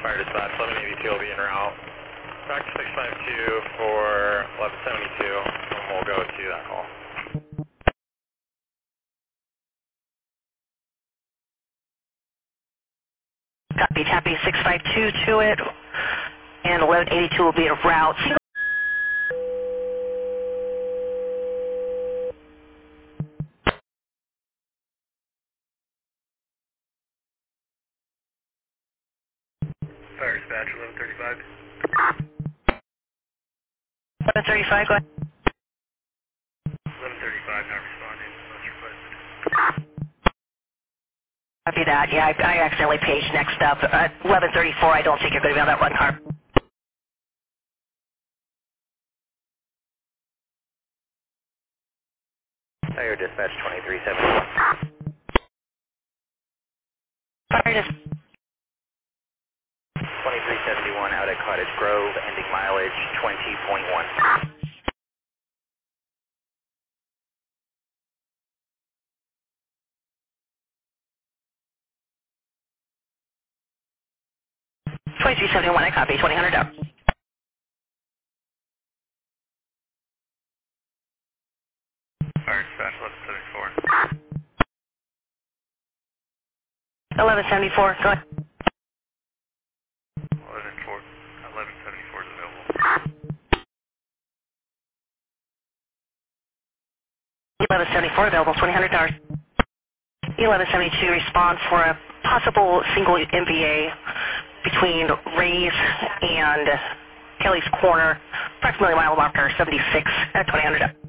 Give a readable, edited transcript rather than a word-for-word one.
Fire dispatch, 1182 will be en route. Back to 652 for 1172, and we'll go to that call. Copy, happy 652 to it, and 1182 will be en route. Fire dispatch, 1135. 1135, go ahead. 1135, not responding. Most requested. Copy that. Yeah, I accidentally paged next up. 1134, I don't think you're going to be on that one car. Fire dispatch, 2371. Fire dis 2371 out at Cottage Grove, ending mileage 20.1. 2371, I copy, 2000 down. Fire dispatch, 1174. 1174, go ahead. 1174 is available. 1174 available, 2000 dollars. 1172 respond for a possible single MVA between Rays and Kelly's Corner, approximately mile marker 76 at 2000.